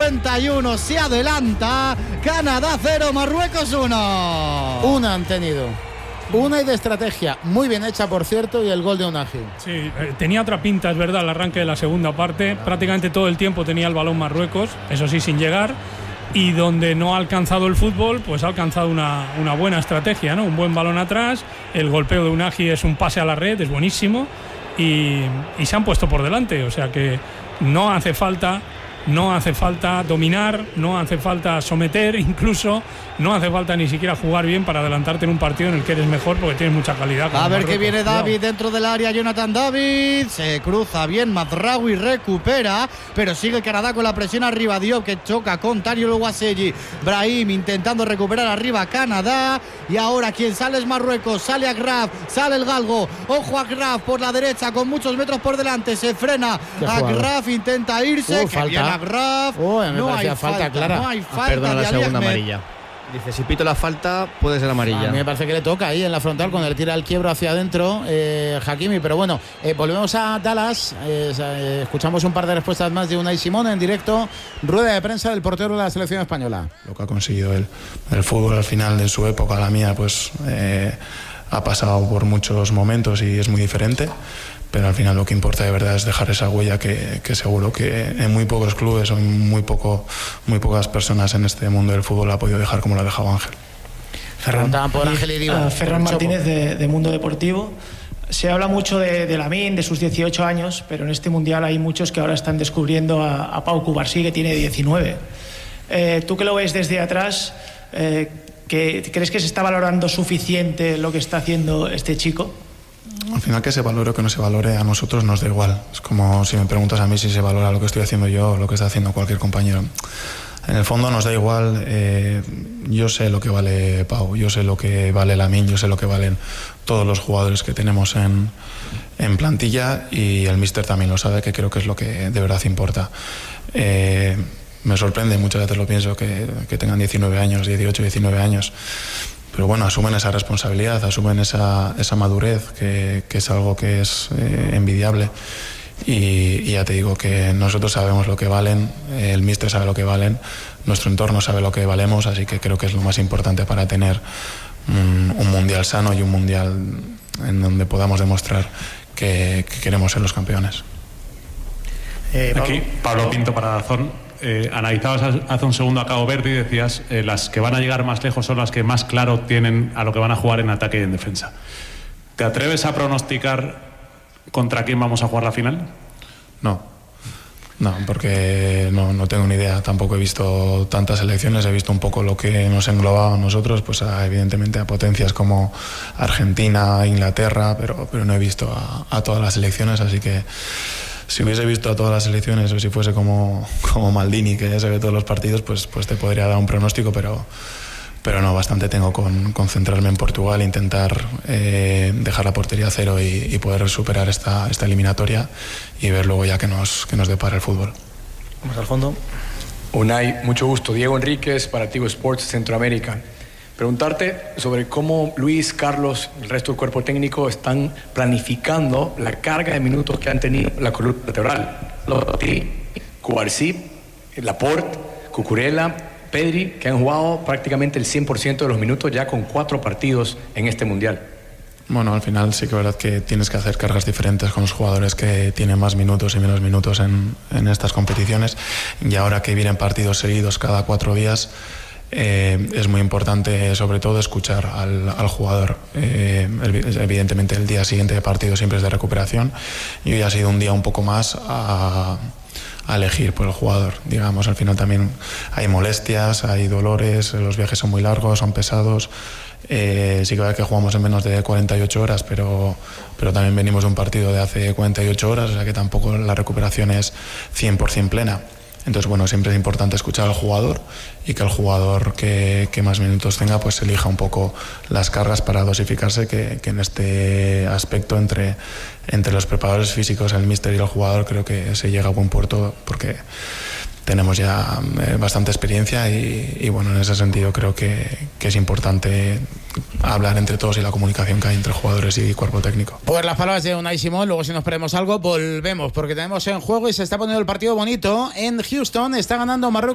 51 se adelanta. Canadá 0, Marruecos 1. Una han tenido. Una y de estrategia, muy bien hecha por cierto, y el gol de Unagi. Sí, tenía otra pinta, es verdad, el arranque de la segunda parte. Prácticamente todo el tiempo tenía el balón Marruecos, eso sí, sin llegar. Y donde no ha alcanzado el fútbol, pues ha alcanzado una buena estrategia, ¿no? Un buen balón atrás, el golpeo de Unagi es un pase a la red, es buenísimo. Y se han puesto por delante, o sea que no hace falta dominar, no hace falta someter, incluso no hace falta ni siquiera jugar bien para adelantarte en un partido en el que eres mejor porque tienes mucha calidad. A ver que viene David dentro del área, Jonathan David, se cruza bien, Mazraoui recupera, pero sigue Canadá con la presión arriba, Diop que choca con Tario Loguaselli, Brahim intentando recuperar arriba Canadá, y ahora quien sale es Marruecos, sale Agraf, sale el galgo, ojo a Agraf por la derecha con muchos metros por delante, se frena, Agraf intenta irse, que falta. bien Agraf, no hay falta clara. No hay falta. Perdona, de la Ali segunda Ahmed. amarilla. Dice, si pito la falta, puede ser amarilla. A mí me parece que le toca ahí en la frontal cuando le tira el quiebro hacia adentro Hakimi, pero bueno, volvemos a Dallas, escuchamos un par de respuestas más de Unai Simón en directo, rueda de prensa del portero de la selección española. Lo que ha conseguido él, el fútbol al final de su época, la mía, pues ha pasado por muchos momentos y es muy diferente. Pero al final lo que importa de verdad es dejar esa huella que seguro que en muy pocos clubes o en muy pocas personas en este mundo del fútbol ha podido dejar como lo ha dejado Ángel. Ferran Martínez de Mundo Deportivo. Se habla mucho de Lamine, de sus 18 años, pero en este mundial hay muchos que ahora están descubriendo a Pau Cubarsí, que tiene 19. Tú que lo ves desde atrás, ¿crees que se está valorando suficiente lo que está haciendo este chico? Al final, que se valore o que no se valore, a nosotros nos da igual. Es como si me preguntas a mí si se valora lo que estoy haciendo yo o lo que está haciendo cualquier compañero. En el fondo nos da igual. Yo sé lo que vale Pau, yo sé lo que vale Lamine, yo sé lo que valen todos los jugadores que tenemos en plantilla, y el míster también lo sabe, que creo que es lo que de verdad importa. Me sorprende, muchas veces lo pienso, que tengan 19 años, 18, 19 años. Pero bueno, asumen esa responsabilidad, asumen esa madurez, que es algo que es envidiable. Y ya te digo que nosotros sabemos lo que valen, el míster sabe lo que valen, nuestro entorno sabe lo que valemos, así que creo que es lo más importante para tener un mundial sano y un mundial en donde podamos demostrar que queremos ser los campeones. Aquí, Pablo Pinto para Dazón. Analizabas hace un segundo a Cabo Verde y decías las que van a llegar más lejos son las que más claro tienen a lo que van a jugar en ataque y en defensa. ¿Te atreves a pronosticar contra quién vamos a jugar la final? No, porque no tengo ni idea. Tampoco he visto tantas selecciones, he visto un poco lo que nos englobaba a nosotros, pues evidentemente a potencias como Argentina, Inglaterra, pero no he visto a todas las selecciones, así que si hubiese visto a todas las selecciones, o si fuese como Maldini, que ya se ve todos los partidos, pues te podría dar un pronóstico, pero no, bastante tengo con centrarme en Portugal, intentar dejar la portería a cero y poder superar esta eliminatoria y ver luego ya que nos depara el fútbol. Vamos al fondo. Unai, mucho gusto. Diego Enríquez para Tigo Sports Centroamérica. Preguntarte sobre cómo Luis, Carlos y el resto del cuerpo técnico están planificando la carga de minutos que han tenido la columna vertebral. Lotti, Cubarsí, Laporte, Cucurella, Pedri, que han jugado prácticamente el 100% de los minutos ya con 4 partidos en este mundial. Bueno, al final sí que es verdad que tienes que hacer cargas diferentes con los jugadores que tienen más minutos y menos minutos en estas competiciones, y ahora que vienen partidos seguidos cada 4 días, es muy importante sobre todo escuchar al jugador. Evidentemente el día siguiente de partido siempre es de recuperación, y hoy ha sido un día un poco más a elegir por el jugador, digamos. Al final también hay molestias, hay dolores, los viajes son muy largos, son pesados. Sí que es verdad que jugamos en menos de 48 horas, pero también venimos de un partido de hace 48 horas, o sea que tampoco la recuperación es 100% plena. Entonces, bueno, siempre es importante escuchar al jugador, y que el jugador que más minutos tenga, pues elija un poco las cargas para dosificarse, que en este aspecto entre los preparadores físicos, el míster y el jugador, creo que se llega a buen puerto, porque tenemos ya bastante experiencia y bueno, en ese sentido creo que es importante hablar entre todos y la comunicación que hay entre jugadores y cuerpo técnico. Pues las palabras de Unai Simón. Luego, si nos perdemos algo, volvemos, porque tenemos en juego y se está poniendo el partido bonito en Houston. Está ganando Marruecos